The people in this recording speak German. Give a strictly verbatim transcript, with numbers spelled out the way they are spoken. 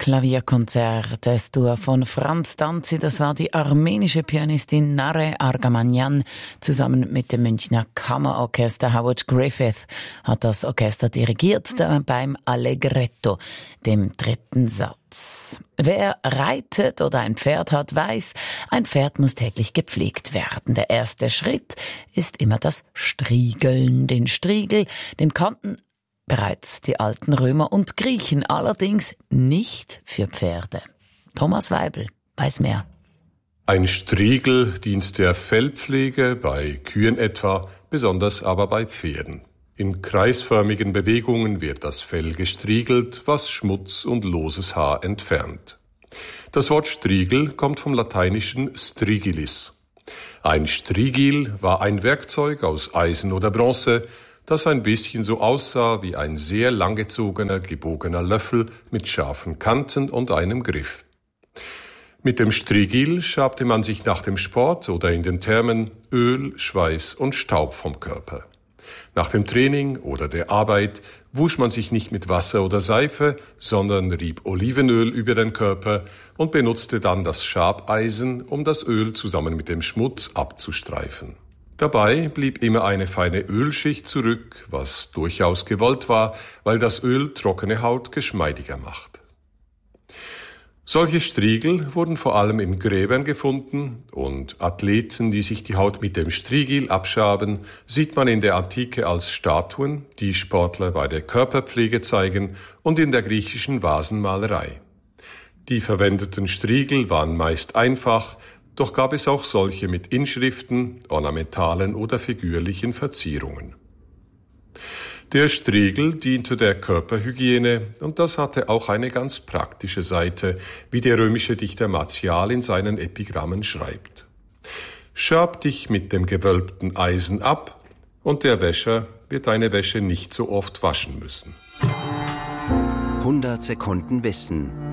Klavierkonzert des Dur von Franz Danzi. Das war die armenische Pianistin Nare Argamanyan. Zusammen mit dem Münchner Kammerorchester Howard Griffith hat das Orchester dirigiert beim Allegretto, dem dritten Satz. Wer reitet oder ein Pferd hat, weiß, ein Pferd muss täglich gepflegt werden. Der erste Schritt ist immer das Striegeln. Den Striegel, den kannten bereits die alten Römer und Griechen, allerdings nicht für Pferde. Thomas Weibel weiß mehr. Ein Striegel dient der Fellpflege, bei Kühen etwa, besonders aber bei Pferden. In kreisförmigen Bewegungen wird das Fell gestriegelt, was Schmutz und loses Haar entfernt. Das Wort Striegel kommt vom lateinischen strigilis. Ein Strigil war ein Werkzeug aus Eisen oder Bronze, das ein bisschen so aussah wie ein sehr langgezogener, gebogener Löffel mit scharfen Kanten und einem Griff. Mit dem Strigil schabte man sich nach dem Sport oder in den Thermen Öl, Schweiß und Staub vom Körper. Nach dem Training oder der Arbeit wusch man sich nicht mit Wasser oder Seife, sondern rieb Olivenöl über den Körper und benutzte dann das Schabeisen, um das Öl zusammen mit dem Schmutz abzustreifen. Dabei blieb immer eine feine Ölschicht zurück, was durchaus gewollt war, weil das Öl trockene Haut geschmeidiger macht. Solche Striegel wurden vor allem in Gräbern gefunden und Athleten, die sich die Haut mit dem Strigil abschaben, sieht man in der Antike als Statuen, die Sportler bei der Körperpflege zeigen und in der griechischen Vasenmalerei. Die verwendeten Striegel waren meist einfach, doch gab es auch solche mit Inschriften, ornamentalen oder figürlichen Verzierungen. Der Striegel diente der Körperhygiene und das hatte auch eine ganz praktische Seite, wie der römische Dichter Martial in seinen Epigrammen schreibt. Schab dich mit dem gewölbten Eisen ab und der Wäscher wird deine Wäsche nicht so oft waschen müssen. hundert Sekunden Wissen.